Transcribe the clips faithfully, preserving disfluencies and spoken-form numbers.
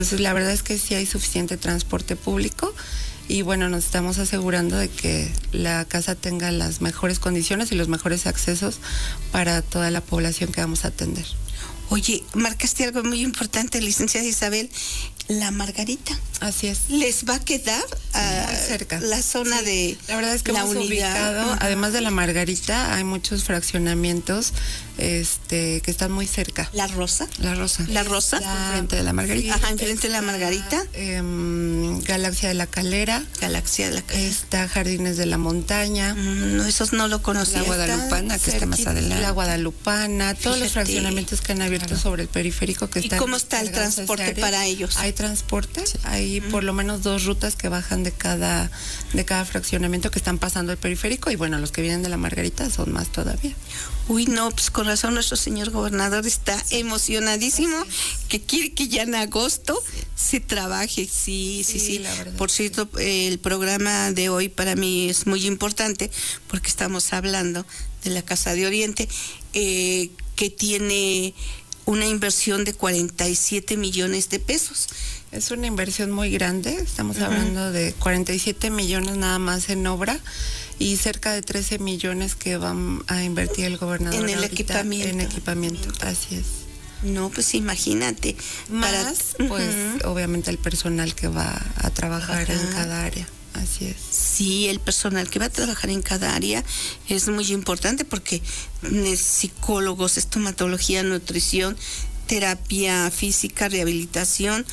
Entonces, la verdad es que sí hay suficiente transporte público y bueno, nos estamos asegurando de que la casa tenga las mejores condiciones y los mejores accesos para toda la población que vamos a atender. Oye, marcaste algo muy importante, licenciada Isabel, la Margarita. Así es. ¿Les va a quedar uh, cerca la zona sí. de la verdad es que la hemos unidad? ubicado, uh-huh. Además de la Margarita, hay muchos fraccionamientos este, que están muy cerca. ¿La Rosa? La Rosa. ¿La Rosa? La, enfrente de la Margarita. Ajá, enfrente de la Margarita. Eh, Galaxia de la Calera. Galaxia de la Calera. Está Jardines de la Montaña. Mm, no, esos no lo conocía. La Guadalupana, que está más adelante. La Guadalupana, todos Fíjate. Los fraccionamientos que han abierto claro. Sobre el periférico que están. ¿Y cómo está el transporte para ellos? Hay transporte, sí. Hay mm. por lo menos dos rutas que bajan de cada, de cada fraccionamiento que están pasando el periférico y bueno, los que vienen de la Margarita son más todavía. Uy, no, pues con razón nuestro señor gobernador está sí. emocionadísimo, sí. que quiere que ya en agosto sí. se trabaje. Sí, sí, sí. sí. Por cierto, el programa de hoy para mí es muy importante porque estamos hablando de la Casa de Oriente, eh, que tiene una inversión de cuarenta y siete millones de pesos. Es una inversión muy grande, estamos uh-huh. hablando de cuarenta y siete millones nada más en obra y cerca de trece millones que van a invertir el gobernador en el equipamiento. En equipamiento, así es. No, pues imagínate. Más, para, pues, uh-huh. obviamente el personal que va a trabajar uh-huh. en cada área. Así es. Sí, el personal que va a trabajar en cada área es muy importante porque psicólogos, estomatología, nutrición, terapia física, rehabilitación,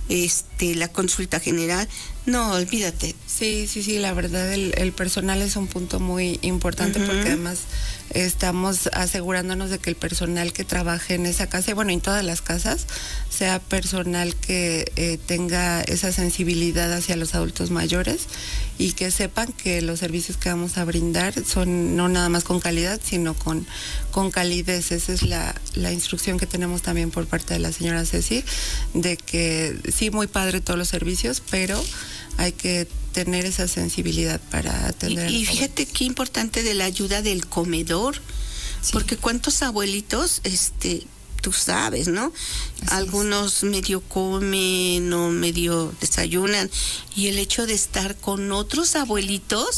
este, la consulta general. No, olvídate. Sí, sí, sí, la verdad el, el personal es un punto muy importante uh-huh. porque además estamos asegurándonos de que el personal que trabaje en esa casa, y bueno, en todas las casas, sea personal que eh, tenga esa sensibilidad hacia los adultos mayores y que sepan que los servicios que vamos a brindar son no nada más con calidad, sino con, con calidez. Esa es la, la instrucción que tenemos también por parte de la señora Ceci, de que sí, muy padre todos los servicios, pero hay que tener esa sensibilidad para atender. Y, y fíjate qué importante de la ayuda del comedor, sí. porque cuántos abuelitos, este, tú sabes, ¿no? Así Algunos es. medio comen o medio desayunan y el hecho de estar con otros abuelitos,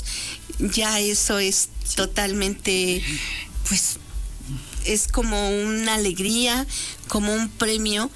ya eso es sí. totalmente, pues, es como una alegría, como un premio,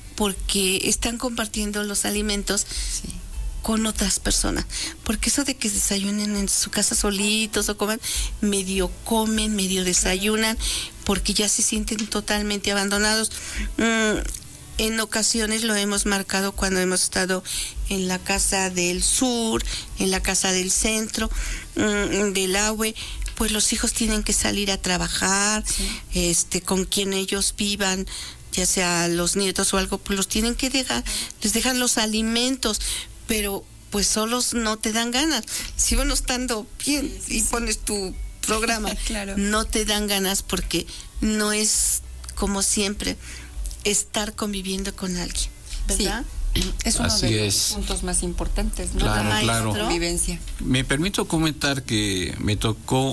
porque están compartiendo los alimentos. Sí. con otras personas, porque eso de que desayunen en su casa solitos o coman, medio comen, medio desayunan, porque ya se sienten totalmente abandonados. Mm, en ocasiones lo hemos marcado cuando hemos estado en la casa del sur, en la casa del centro, mm, del Ahue, pues los hijos tienen que salir a trabajar, sí. este, con quien ellos vivan, ya sea los nietos o algo, pues los tienen que dejar, les dejan los alimentos, pero pues solos no te dan ganas. Si uno estando bien sí, sí, y pones tu programa, claro. no te dan ganas porque no es como siempre estar conviviendo con alguien, ¿verdad? Sí. Es uno Así de los es. puntos más importantes, ¿no? Claro, la claro. convivencia. Me permito comentar que me tocó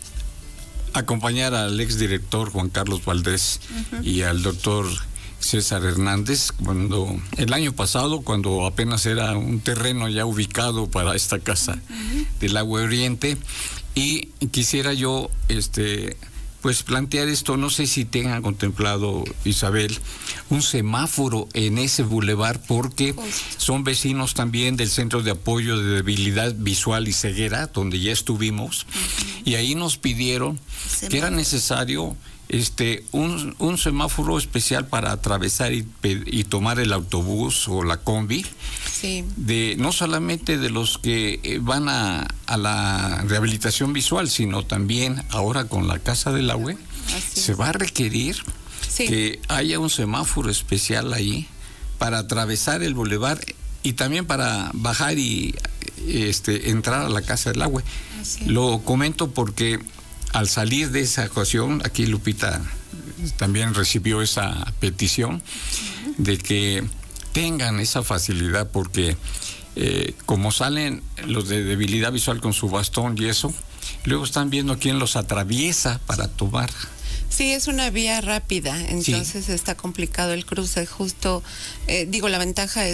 acompañar al exdirector Juan Carlos Valdés uh-huh. y al doctor César Hernández cuando el año pasado, cuando apenas era un terreno ya ubicado para esta casa uh-huh. del Ahue Oriente, y quisiera yo este pues plantear esto, no sé si tengan contemplado, Isabel, un semáforo en ese bulevar, porque son vecinos también del Centro de Apoyo de Debilidad Visual y Ceguera, donde ya estuvimos, uh-huh. y ahí nos pidieron semáforo. que era necesario este un, un semáforo especial para atravesar y, y tomar el autobús o la combi, sí. de no solamente de los que van a, a la rehabilitación visual, sino también ahora con la Casa del Ahue se va a requerir sí. que haya un semáforo especial ahí para atravesar el bulevar y también para bajar y este entrar a la Casa del Ahue. Así. Lo comento porque al salir de esa ocasión, aquí Lupita también recibió esa petición de que tengan esa facilidad, porque eh, como salen los de debilidad visual con su bastón y eso, luego están viendo quién los atraviesa para tomar. Sí, es una vía rápida, entonces sí. está complicado el cruce. Justo, eh, digo, la ventaja es